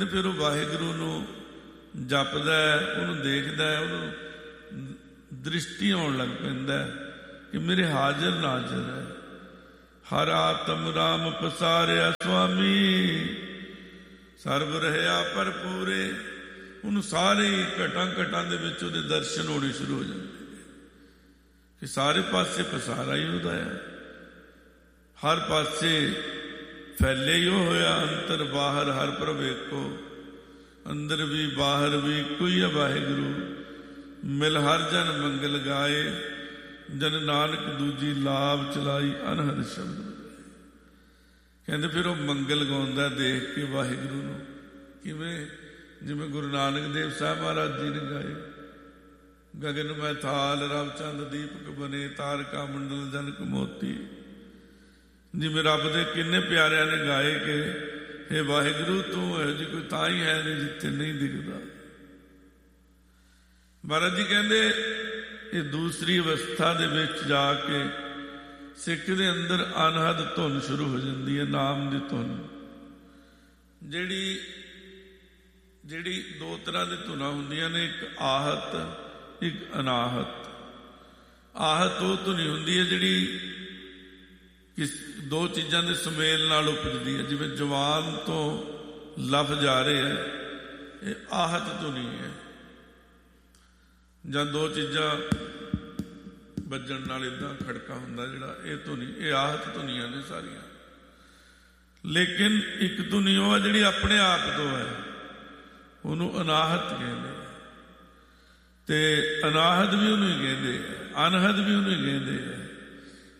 ਕਹਿੰਦੇ ਫਿਰ ਉਹ ਵਾਹਿਗੁਰੂ ਨੂੰ ਜਪਦਾ, ਉਹਨੂੰ ਦੇਖਦਾ, ਉਹਨੂੰ ਦ੍ਰਿਸ਼ਟੀ ਆਉਣ ਲੱਗ ਪੈਂਦਾ ਕਿ ਮੇਰੇ ਹਾਜ਼ਰ ਨਾਜ਼ਰ ਹੈ। ਹਰ ਆਤਮ ਰਾਮ ਪਸਾਰਿਆ ਸੁਆਮੀ, ਸਰਬ ਰਹਿਆ ਭਰਪੂਰੇ। ਉਹਨੂੰ ਸਾਰੇ ਘਟਾਂ ਘਟਾਂ ਦੇ ਵਿੱਚ ਉਹਦੇ ਦਰਸ਼ਨ ਹੋਣੇ ਸ਼ੁਰੂ ਹੋ ਜਾਂਦੇ ਕਿ ਸਾਰੇ ਪਾਸੇ ਪਸਾਰਾ ਹੀ ਉਹਦਾ ਹੈ, ਹਰ ਪਾਸੇ ਫੈਲੇ ਹੀ ਉਹ ਹੋਇਆ। ਅੰਤਰ ਬਾਹਰ ਹਰ ਪ੍ਰਭ ਏਕੋ, ਅੰਦਰ ਵੀ ਬਾਹਰ ਵੀ ਇੱਕੋ ਹੀ ਹੈ ਵਾਹਿਗੁਰੂ। ਮਿਲ ਹਰ ਜਨ ਮੰਗਲ ਗਾਏ, ਜਨ ਨਾਨਕ ਦੂਜੀ ਲਾਭ ਚਲਾਈ ਅਨਹਦ ਸ਼ਬਦ। ਕਹਿੰਦੇ ਫਿਰ ਉਹ ਮੰਗਲ ਗਾਉਂਦਾ ਦੇਖ ਕੇ ਵਾਹਿਗੁਰੂ ਨੂੰ, ਕਿਵੇਂ? ਜਿਵੇਂ ਗੁਰੂ ਨਾਨਕ ਦੇਵ ਸਾਹਿਬ ਮਹਾਰਾਜ ਜੀ ਨੇ ਗਾਏ, ਗਗਨ ਮੈਂ ਥਾਲ ਰਵ ਚੰਦ ਦੀਪਕ ਬਨੇ, ਤਾਰਕਾ ਮੰਡਲ ਜਨਕ ਮੋਤੀ। ਜਿਵੇਂ ਰੱਬ ਦੇ ਕਿੰਨੇ ਪਿਆਰਿਆਂ ਨੇ ਗਾਏ ਕਿ ਹੇ ਵਾਹਿਗੁਰੂ ਤੂੰ ਇਹੋ ਜਿਹੀ ਕੋਈ ਤਾਂ ਹੀ ਹੈ ਨਹੀਂ ਜਿੱਥੇ ਨਹੀਂ ਦਿਖਦਾ। ਮਹਾਰਾਜ ਜੀ ਕਹਿੰਦੇ ਇਹ ਦੂਸਰੀ ਅਵਸਥਾ ਦੇ ਵਿੱਚ ਜਾ ਕੇ ਸਿੱਖ ਦੇ ਅੰਦਰ ਅਨਹਦ ਧੁਨ ਸ਼ੁਰੂ ਹੋ ਜਾਂਦੀ ਹੈ, ਨਾਮ ਦੀ ਧੁਨ। ਜਿਹੜੀ ਦੋ ਤਰ੍ਹਾਂ ਦੀ ਧੁਨਾਂ ਹੁੰਦੀਆਂ ਨੇ, ਇੱਕ ਆਹਤ, ਇੱਕ ਅਨਾਹਤ। ਆਹਤ ਉਹ ਧੁਨੀ ਹੁੰਦੀ ਹੈ ਜਿਹੜੀ ਦੋ ਚੀਜ਼ਾਂ ਦੇ ਸੁਮੇਲ ਨਾਲ ਉਪਜਦੀ ਹੈ। ਜਿਵੇਂ ਜਵਾਨ ਤੋਂ ਲਫ਼ਜ਼ ਆ ਰਹੇ ਹੈ, ਇਹ ਆਹਤ ਧੁਨੀ ਹੈ। ਜਾਂ ਦੋ ਚੀਜ਼ਾਂ ਵੱਜਣ ਨਾਲ ਇੱਦਾਂ ਖੜਕਾ ਹੁੰਦਾ ਜਿਹੜਾ, ਇਹ ਧੁਨੀ, ਇਹ ਆਹਤ ਧੁਨੀਆਂ ਨੇ ਸਾਰੀਆਂ। ਲੇਕਿਨ ਇੱਕ ਧੁਨੀ ਉਹ ਹੈ ਜਿਹੜੀ ਆਪਣੇ ਆਪ ਤੋਂ ਹੈ, ਉਹਨੂੰ ਅਨਾਹਤ ਕਹਿੰਦੇ। ਤੇ ਅਨਾਹਤ ਵੀ ਉਹਨੂੰ ਹੀ ਕਹਿੰਦੇ, ਅਨਹਦ ਵੀ ਉਹਨੂੰ ਹੀ ਕਹਿੰਦੇ।